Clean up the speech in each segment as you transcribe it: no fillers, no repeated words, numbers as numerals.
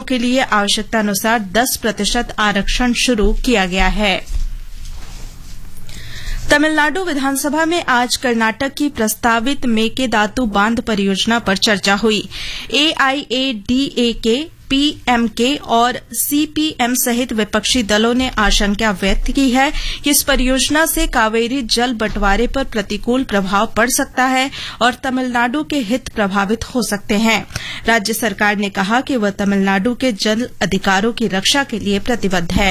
के लिए आवश्यकतानुसार 10% आरक्षण शुरू किया गया है। तमिलनाडु विधानसभा में आज कर्नाटक की प्रस्तावित मेकेदातु बांध परियोजना पर चर्चा हुई। एआईएडीएमके, पीएमके और सीपीएम सहित विपक्षी दलों ने आशंका व्यक्त की है कि इस परियोजना से कावेरी जल बंटवारे पर प्रतिकूल प्रभाव पड़ सकता है और तमिलनाडु के हित प्रभावित हो सकते हैं। राज्य सरकार ने कहा कि वह तमिलनाडु के जल अधिकारों की रक्षा के लिए प्रतिबद्ध है।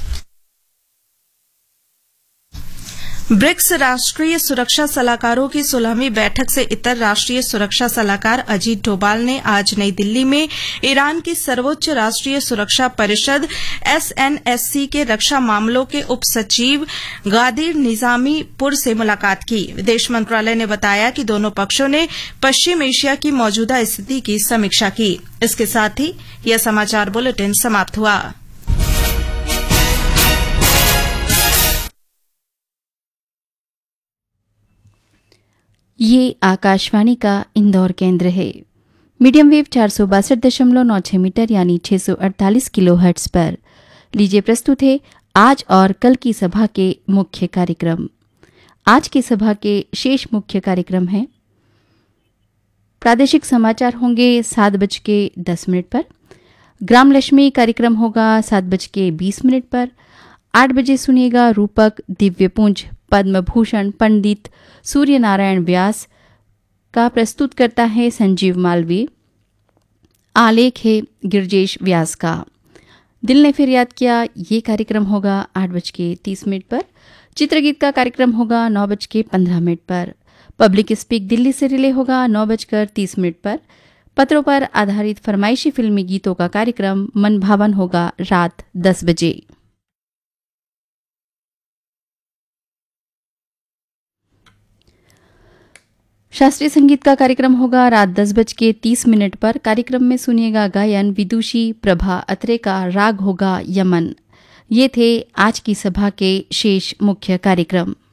ब्रिक्स राष्ट्रीय सुरक्षा सलाहकारों की 16वीं बैठक से इतर राष्ट्रीय सुरक्षा सलाहकार अजीत डोभाल ने आज नई दिल्ली में ईरान की सर्वोच्च राष्ट्रीय सुरक्षा परिषद एसएनएससी के रक्षा मामलों के उप सचिव गादिर निजामी पुर से मुलाकात की। विदेश मंत्रालय ने बताया कि दोनों पक्षों ने पश्चिम एशिया की मौजूदा स्थिति की समीक्षा की। इसके साथ ही यह समाचार बुलेटिन समाप्त हुआ। ये आकाशवाणी का इंदौर केंद्र है। मीडियम वेव 462.96 मीटर यानी 648 किलोहर्ट्ज पर। लीजिए प्रस्तुत है आज और कल की सभा के मुख्य कार्यक्रम। आज की सभा के शेष मुख्य कार्यक्रम हैं। प्रादेशिक समाचार होंगे 7:10 पर। ग्राम लक्ष्मी कार्यक्रम होगा 7:20 पर। 8 बजे सुनिएगा रूपक दिव्यपुंज पद्म भूषण पंडित सूर्य नारायण व्यास का प्रस्तुत करता है संजीव मालवीय। आलेख है गिरजेश व्यास का। दिल ने फिर याद किया ये कार्यक्रम होगा 8:30 पर। चित्रगीत का कार्यक्रम होगा 9:15 पर। पब्लिक स्पीक दिल्ली से रिले होगा 9:30 पर। पत्रों पर आधारित फरमाइशी फिल्मी गीतों का कार्यक्रम मन भावन होगा रात 10 बजे। शास्त्रीय संगीत का कार्यक्रम होगा रात 10:30 पर। कार्यक्रम में सुनिएगा गायन विदुषी प्रभा अत्रे का। राग होगा यमन। ये थे आज की सभा के शेष मुख्य कार्यक्रम।